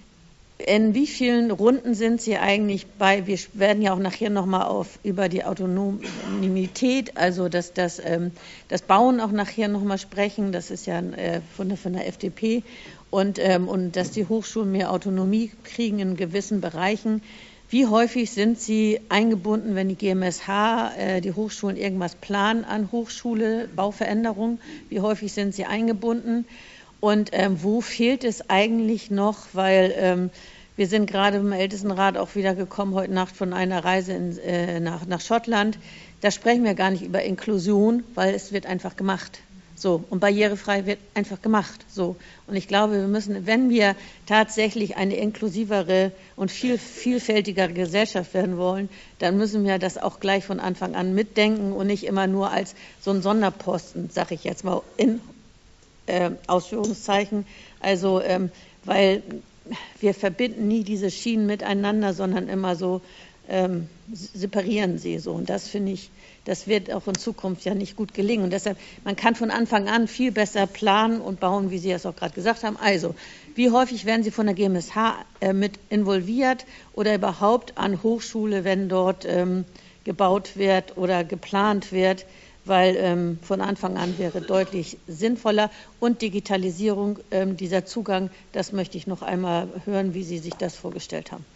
H: In wie vielen Runden sind Sie eigentlich bei, wir werden ja auch nachher nochmal auf über die Autonomität, also das, das, ähm, das Bauen auch nachher nochmal sprechen, das ist ja äh, von, der, von der F D P, und, ähm, und dass die Hochschulen mehr Autonomie kriegen in gewissen Bereichen. Wie häufig sind Sie eingebunden, wenn die G M S H, äh, die Hochschulen irgendwas planen an Hochschule, Bauveränderungen? Wie häufig sind Sie eingebunden? Und ähm, wo fehlt es eigentlich noch? Weil ähm, wir sind gerade im Ältestenrat auch wieder gekommen, heute Nacht von einer Reise in, äh, nach, nach Schottland. Da sprechen wir gar nicht über Inklusion, weil es wird einfach gemacht. So, und barrierefrei wird einfach gemacht. So. Und ich glaube, wir müssen, wenn wir tatsächlich eine inklusivere und viel vielfältigere Gesellschaft werden wollen, dann müssen wir das auch gleich von Anfang an mitdenken und nicht immer nur als so ein Sonderposten, sage ich jetzt mal in äh, Ausführungszeichen. Also, ähm, weil wir verbinden nie diese Schienen miteinander, sondern immer so ähm, separieren sie so. Und das finde ich, das wird auch in Zukunft ja nicht gut gelingen. Und deshalb, man kann von Anfang an viel besser planen und bauen, wie Sie es auch gerade gesagt haben. Also, wie häufig werden Sie von der G M S H äh, mit involviert oder überhaupt an Hochschule, wenn dort ähm, gebaut wird oder geplant wird? Weil ähm, von Anfang an wäre deutlich sinnvoller. Und Digitalisierung, ähm, dieser Zugang, das möchte ich noch einmal hören, wie Sie sich das vorgestellt haben.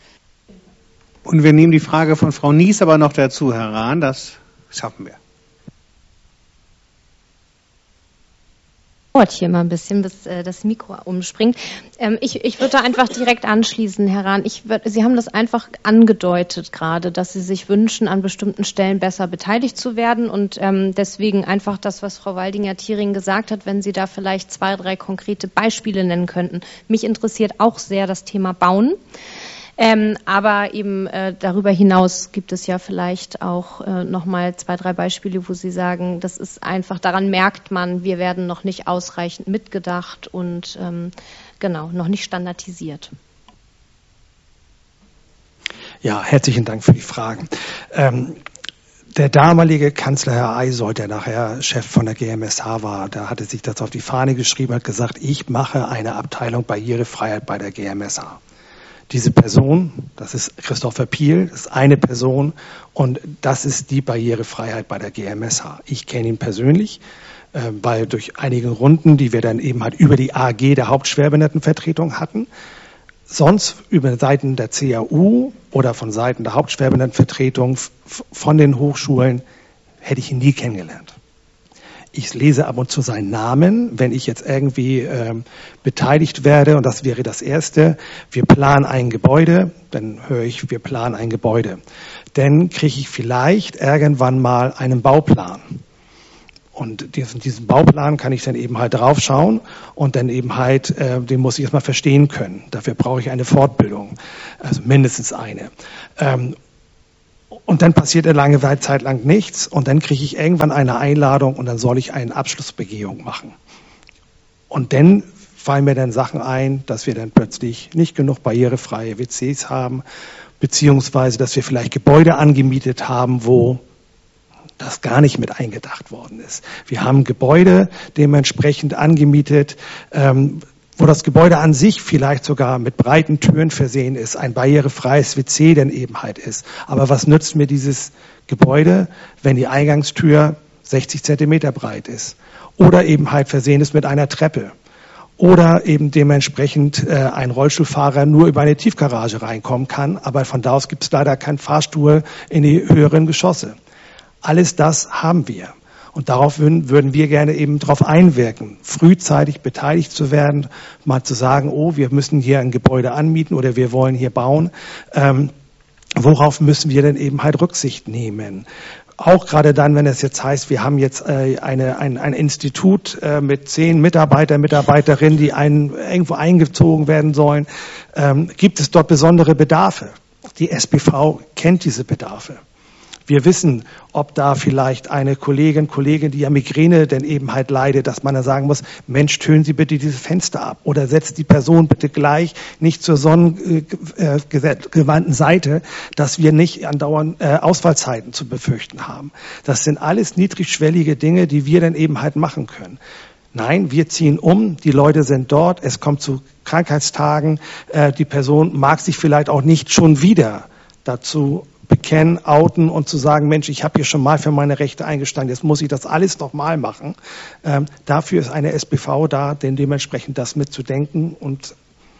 A: Und wir nehmen die Frage von Frau Nies aber noch dazu heran. Das schaffen wir.
G: Dauert hier mal ein bisschen, bis äh, das Mikro umspringt. Ähm, ich, ich würde da einfach direkt anschließen, Herr Rahn. Ich würd, Sie haben das einfach angedeutet gerade, dass Sie sich wünschen, an bestimmten Stellen besser beteiligt zu werden. Und ähm, deswegen einfach das, was Frau Waldinger-Thiering gesagt hat, wenn Sie da vielleicht zwei, drei konkrete Beispiele nennen könnten. Mich interessiert auch sehr das Thema Bauen. Ähm, aber eben äh, darüber hinaus gibt es ja vielleicht auch äh, nochmal zwei, drei Beispiele, wo Sie sagen, das ist einfach, daran merkt man, wir werden noch nicht ausreichend mitgedacht und ähm, genau, noch nicht standardisiert.
E: Ja, herzlichen Dank für die Fragen. Ähm, Der damalige Kanzler, Herr Eisold, der nachher Chef von der G M S H war, der hatte sich das auf die Fahne geschrieben, hat gesagt, ich mache eine Abteilung Barrierefreiheit bei der G M S H. Diese Person, das ist Christopher Piel, das ist eine Person und das ist die Barrierefreiheit bei der G M S H. Ich kenne ihn persönlich, äh, weil durch einige Runden, die wir dann eben halt über die A G der Hauptschwerbehindertenvertretung hatten, sonst über Seiten der C A U oder von Seiten der Hauptschwerbehindertenvertretung von den Hochschulen hätte ich ihn nie kennengelernt. Ich lese ab und zu seinen Namen, wenn ich jetzt irgendwie ähm, beteiligt werde, und das wäre das Erste, wir planen ein Gebäude, dann höre ich, wir planen ein Gebäude. Dann kriege ich vielleicht irgendwann mal einen Bauplan. Und diesen, diesen Bauplan kann ich dann eben halt draufschauen und dann eben halt, äh, den muss ich erstmal verstehen können. Dafür brauche ich eine Fortbildung, also mindestens eine. Ähm, und dann passiert eine lange Zeit lang nichts und dann kriege ich irgendwann eine Einladung und dann soll ich eine Abschlussbegehung machen. Und dann fallen mir dann Sachen ein, dass wir dann plötzlich nicht genug barrierefreie W Cs haben, beziehungsweise dass wir vielleicht Gebäude angemietet haben, wo das gar nicht mit eingedacht worden ist. Wir haben Gebäude dementsprechend angemietet, ähm, wo das Gebäude an sich vielleicht sogar mit breiten Türen versehen ist, ein barrierefreies W C denn eben halt ist. Aber was nützt mir dieses Gebäude, wenn die Eingangstür sechzig Zentimeter breit ist oder eben halt versehen ist mit einer Treppe oder eben dementsprechend äh, ein Rollstuhlfahrer nur über eine Tiefgarage reinkommen kann, aber von da aus gibt es leider keinen Fahrstuhl in die höheren Geschosse. Alles das haben wir. Und darauf würden, würden wir gerne eben darauf einwirken, frühzeitig beteiligt zu werden, mal zu sagen, oh, wir müssen hier ein Gebäude anmieten oder wir wollen hier bauen. Ähm, worauf müssen wir denn eben halt Rücksicht nehmen? Auch gerade dann, wenn es jetzt heißt, wir haben jetzt äh, eine, ein, ein Institut äh, mit zehn Mitarbeiter, Mitarbeiterinnen, die ein, irgendwo eingezogen werden sollen, ähm, gibt es dort besondere Bedarfe. Die S B V kennt diese Bedarfe. Wir wissen, ob da vielleicht eine Kollegin, Kollegin, die ja Migräne denn eben halt leidet, dass man dann sagen muss, Mensch, tönen Sie bitte dieses Fenster ab oder setzt die Person bitte gleich nicht zur sonnengewandten Seite, dass wir nicht andauernd äh, Ausfallzeiten zu befürchten haben. Das sind alles niedrigschwellige Dinge, die wir dann eben halt machen können. Nein, wir ziehen um, die Leute sind dort, es kommt zu Krankheitstagen, äh, die Person mag sich vielleicht auch nicht schon wieder dazu bekennen, outen und zu sagen, Mensch, ich habe hier schon mal für meine Rechte eingestanden, jetzt muss ich das alles nochmal machen. Ähm, dafür ist eine S B V da, denn dementsprechend das mitzudenken und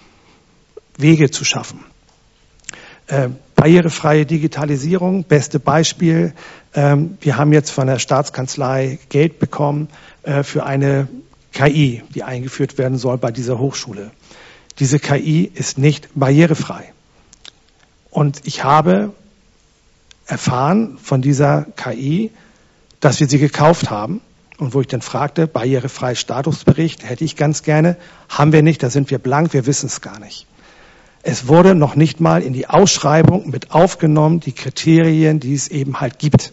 E: Wege zu schaffen. Äh, barrierefreie Digitalisierung, beste Beispiel. Ähm, wir haben jetzt von der Staatskanzlei Geld bekommen äh, für eine K I, die eingeführt werden soll bei dieser Hochschule. Diese K I ist nicht barrierefrei. Und ich habe erfahren von dieser K I, dass wir sie gekauft haben. Und wo ich dann fragte, barrierefreier Statusbericht, hätte ich ganz gerne, haben wir nicht, da sind wir blank, wir wissen es gar nicht. Es wurde noch nicht mal in die Ausschreibung mit aufgenommen, die Kriterien, die es eben halt gibt.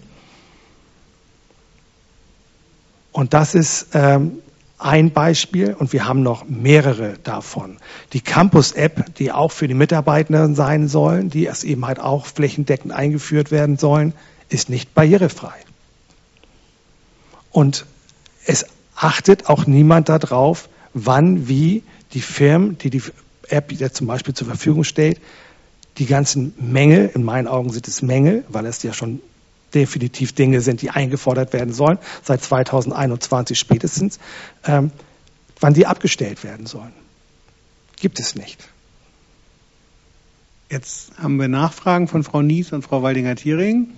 E: Und das ist ähm, ein Beispiel und wir haben noch mehrere davon. Die Campus-App, die auch für die Mitarbeiter sein sollen, die es eben halt auch flächendeckend eingeführt werden sollen, ist nicht barrierefrei. Und es achtet auch niemand darauf, wann, wie die Firmen, die die App jetzt zum Beispiel zur Verfügung stellt, die ganzen Mängel, in meinen Augen sind es Mängel, weil es ja schon definitiv Dinge sind, die eingefordert werden sollen, seit zweitausendeinundzwanzig spätestens, ähm, wann die abgestellt werden sollen. Gibt es nicht.
A: Jetzt haben wir Nachfragen von Frau Nies und Frau Waldinger-Thiering.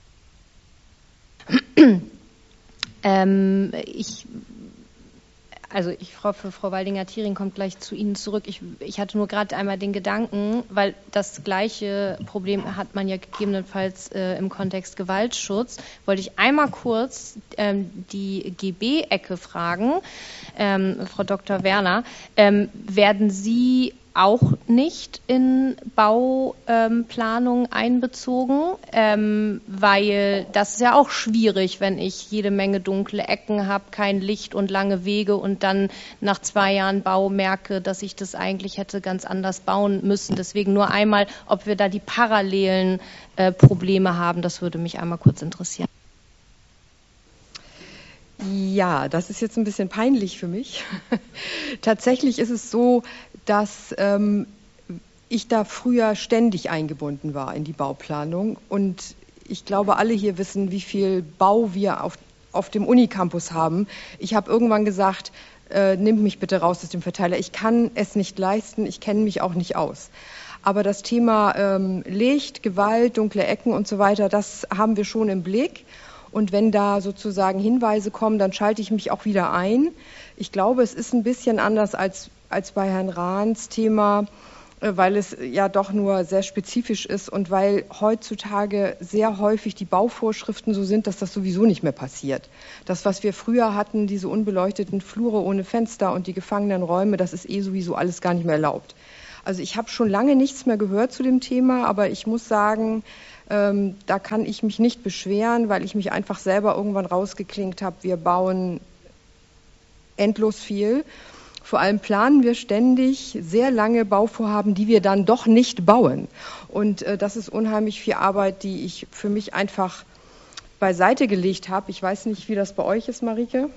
G: Ähm, ich also ich Frau für Frau Waldinger-Thiering kommt gleich zu Ihnen zurück. Ich, ich hatte nur gerade einmal den Gedanken, weil das gleiche Problem hat man ja gegebenenfalls äh, im Kontext Gewaltschutz, wollte ich einmal kurz ähm, die G B-Ecke fragen, ähm, Frau Doktor Werner, ähm, werden Sie auch nicht in Bauplanung ähm, einbezogen, ähm, weil das ist ja auch schwierig, wenn ich jede Menge dunkle Ecken habe, kein Licht und lange Wege und dann nach zwei Jahren Bau merke, dass ich das eigentlich hätte ganz anders bauen müssen. Deswegen nur einmal, ob wir da die parallelen äh, Probleme haben, das würde mich einmal kurz interessieren.
B: Ja, das ist jetzt ein bisschen peinlich für mich. Tatsächlich ist es so, dass ähm, ich da früher ständig eingebunden war in die Bauplanung. Und ich glaube, alle hier wissen, wie viel Bau wir auf, auf dem Unicampus haben. Ich habe irgendwann gesagt, äh, nimm mich bitte raus aus dem Verteiler. Ich kann es nicht leisten, ich kenne mich auch nicht aus. Aber das Thema ähm, Licht, Gewalt, dunkle Ecken und so weiter, das haben wir schon im Blick. Und wenn da sozusagen Hinweise kommen, dann schalte ich mich auch wieder ein. Ich glaube, es ist ein bisschen anders als, als bei Herrn Rahns Thema, weil es ja doch nur sehr spezifisch ist und weil heutzutage sehr häufig die Bauvorschriften so sind, dass das sowieso nicht mehr passiert. Das, was wir früher hatten, diese unbeleuchteten Flure ohne Fenster und die gefangenen Räume, das ist eh sowieso alles gar nicht mehr erlaubt. Also ich habe schon lange nichts mehr gehört zu dem Thema, aber ich muss sagen, Ähm, da kann ich mich nicht beschweren, weil ich mich einfach selber irgendwann rausgeklinkt habe. Wir bauen endlos viel. Vor allem planen wir ständig sehr lange Bauvorhaben, die wir dann doch nicht bauen. Und äh, das ist unheimlich viel Arbeit, die ich für mich einfach beiseite gelegt habe. Ich weiß nicht, wie das bei euch ist, Marike.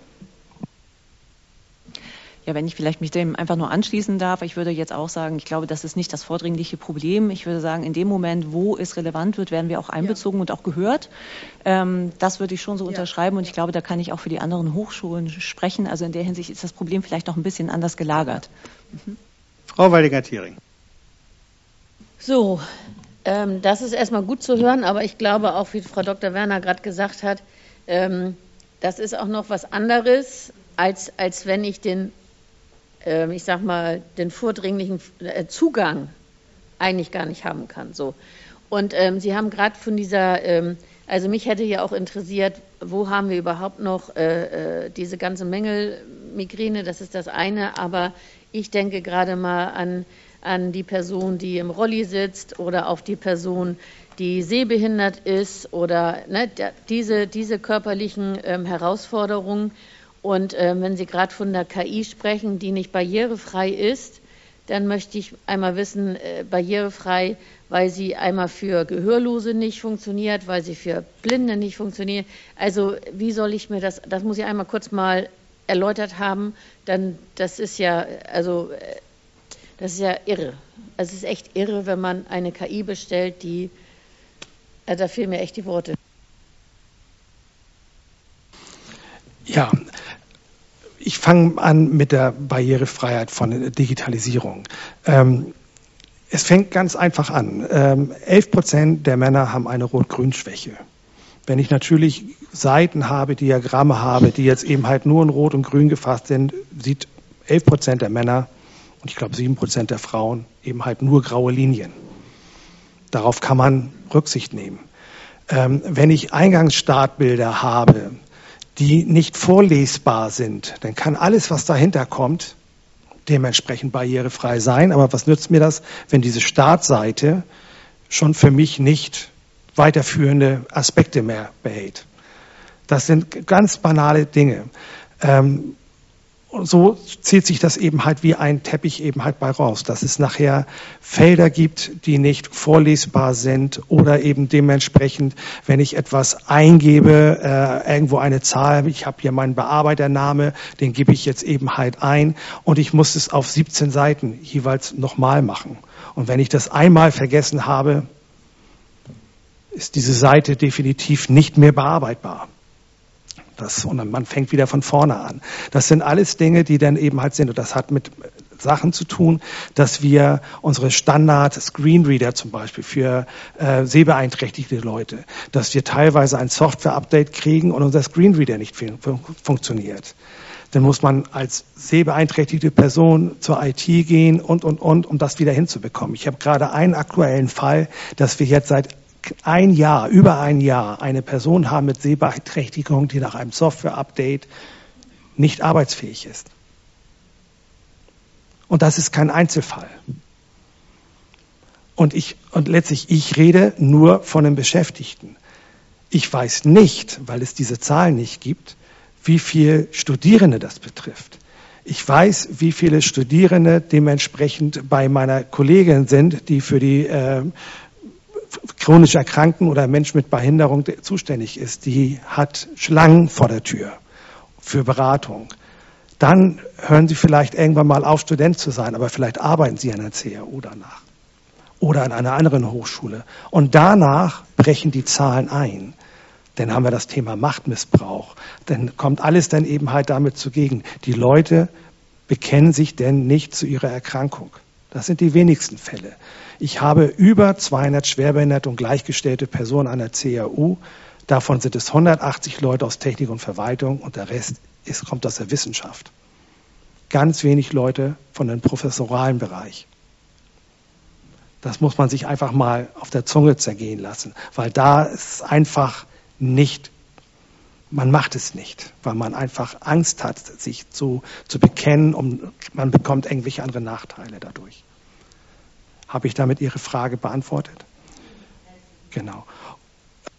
C: Ja, wenn ich vielleicht mich dem einfach nur anschließen darf, ich würde jetzt auch sagen, ich glaube, das ist nicht das vordringliche Problem. Ich würde sagen, in dem Moment, wo es relevant wird, werden wir auch einbezogen ja. und auch gehört. Ähm, das würde ich schon so ja. unterschreiben und ich glaube, da kann ich auch für die anderen Hochschulen sprechen. Also in der Hinsicht ist das Problem vielleicht noch ein bisschen anders gelagert.
A: Mhm. Frau Waldinger-Thiering.
H: So, ähm, das ist erstmal gut zu hören, aber ich glaube auch, wie Frau Doktor Werner gerade gesagt hat, ähm, das ist auch noch was anderes, als, als wenn ich den ich sag mal, den vordringlichen Zugang eigentlich gar nicht haben kann. So. Und ähm, Sie haben gerade von dieser, ähm, also mich hätte ja auch interessiert, wo haben wir überhaupt noch äh, äh, diese ganze Mängelmigräne, das ist das eine, aber ich denke gerade mal an, an die Person, die im Rolli sitzt oder auf die Person, die sehbehindert ist oder ne, diese, diese körperlichen ähm, Herausforderungen. Und äh, wenn Sie gerade von der K I sprechen, die nicht barrierefrei ist, dann möchte ich einmal wissen, äh, barrierefrei, weil sie einmal für Gehörlose nicht funktioniert, weil sie für Blinde nicht funktioniert. Also wie soll ich mir das, das muss ich einmal kurz mal erläutert haben, dann das ist ja, also äh, das ist ja irre. Also es ist echt irre, wenn man eine K I bestellt, die, äh, da fehlen mir echt die Worte.
E: Ja, ich fange an mit der Barrierefreiheit von Digitalisierung. Ähm, es fängt ganz einfach an. Ähm, elf Prozent der Männer haben eine Rot-Grün-Schwäche. Wenn ich natürlich Seiten habe, Diagramme habe, die jetzt eben halt nur in Rot und Grün gefasst sind, sieht elf Prozent der Männer und ich glaube sieben Prozent der Frauen eben halt nur graue Linien. Darauf kann man Rücksicht nehmen. Ähm, wenn ich Eingangsstartbilder habe, die nicht vorlesbar sind, dann kann alles, was dahinter kommt, dementsprechend barrierefrei sein. Aber was nützt mir das, wenn diese Startseite schon für mich nicht weiterführende Aspekte mehr behält? Das sind ganz banale Dinge. Ähm, Und so zieht sich das eben halt wie ein Teppich eben halt bei raus, dass es nachher Felder gibt, die nicht vorlesbar sind oder eben dementsprechend, wenn ich etwas eingebe, äh, irgendwo eine Zahl, ich habe hier meinen Bearbeitername, den gebe ich jetzt eben halt ein und ich muss es auf siebzehn Seiten jeweils nochmal machen. Und wenn ich das einmal vergessen habe, ist diese Seite definitiv nicht mehr bearbeitbar. Das, und man fängt wieder von vorne an. Das sind alles Dinge, die dann eben halt sind. Und das hat mit Sachen zu tun, dass wir unsere Standard-Screenreader zum Beispiel für äh, sehbeeinträchtigte Leute, dass wir teilweise ein Software-Update kriegen und unser Screenreader nicht fun funktioniert. Dann muss man als sehbeeinträchtigte Person zur I T gehen und, und, und, um das wieder hinzubekommen. Ich habe gerade einen aktuellen Fall, dass wir jetzt seit ein Jahr, über ein Jahr, eine Person haben mit Sehbeeinträchtigung, die nach einem Software-Update nicht arbeitsfähig ist. Und das ist kein Einzelfall. Und ich, und letztlich, ich rede nur von den Beschäftigten. Ich weiß nicht, weil es diese Zahlen nicht gibt, wie viele Studierende das betrifft. Ich weiß, wie viele Studierende dementsprechend bei meiner Kollegin sind, die für die äh, chronisch Erkrankten oder Menschen mit Behinderung zuständig ist. Die hat Schlangen vor der Tür für Beratung. Dann hören Sie vielleicht irgendwann mal auf, Student zu sein, aber vielleicht arbeiten Sie an der C R U danach oder an einer anderen Hochschule. Und danach brechen die Zahlen ein. Dann haben wir das Thema Machtmissbrauch. Dann kommt alles dann eben halt damit zugegen. Die Leute bekennen sich denn nicht zu ihrer Erkrankung. Das sind die wenigsten Fälle. Ich habe über zweihundert schwerbehinderte und gleichgestellte Personen an der C R U. Davon sind es hundertachtzig Leute aus Technik und Verwaltung und der Rest ist, kommt aus der Wissenschaft. Ganz wenig Leute von dem professoralen Bereich. Das muss man sich einfach mal auf der Zunge zergehen lassen, weil da ist einfach nicht, man macht es nicht, weil man einfach Angst hat, sich zu, zu bekennen und man bekommt irgendwelche andere Nachteile dadurch. Habe ich damit Ihre Frage beantwortet? Genau.